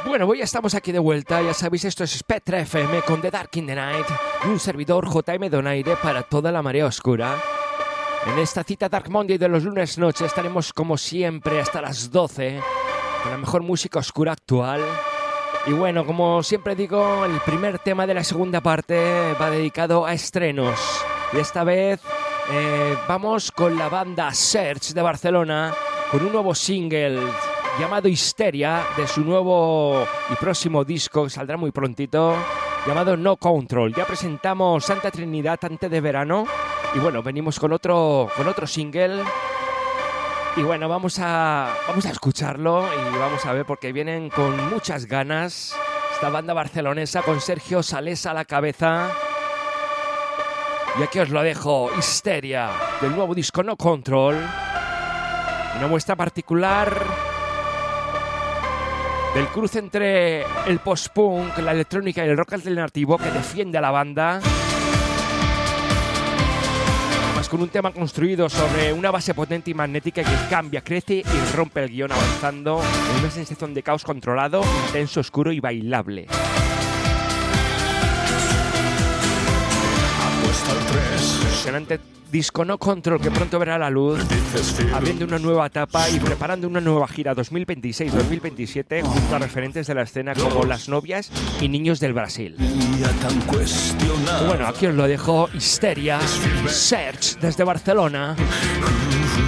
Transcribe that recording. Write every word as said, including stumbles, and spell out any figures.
Bueno, hoy ya estamos aquí de vuelta, ya sabéis, esto es Spectra F M con The Dark in the Night y un servidor J M Donaire para toda la marea oscura. En esta cita Dark Monday de los lunes noche estaremos como siempre hasta las doce con la mejor música oscura actual. Y bueno, como siempre digo, el primer tema de la segunda parte va dedicado a estrenos. Y esta vez eh, vamos con la banda Search de Barcelona con un nuevo single llamado Histeria de su nuevo y próximo disco que saldrá muy prontito, llamado No Control. Ya presentamos Santa Trinidad antes de verano y bueno, venimos con otro, con otro single. Y bueno, vamos a, vamos a escucharlo y vamos a ver porque vienen con muchas ganas esta banda barcelonesa con Sergio Salesa a la cabeza. Y aquí os lo dejo, Histeria, del nuevo disco No Control. Una muestra particular del cruce entre el post-punk, la electrónica y el rock alternativo que defiende a la banda. Además con un tema construido sobre una base potente y magnética que cambia, crece y rompe el guión avanzando en una sensación de caos controlado, intenso, oscuro y bailable. Impresionante disco No Control que pronto verá la luz, abriendo una nueva etapa y preparando una nueva gira dos mil veintiséis dos mil veintisiete junto a referentes de la escena como Las Novias y Niños del Brasil. Bueno, aquí os lo dejo, Histeria, Search desde Barcelona.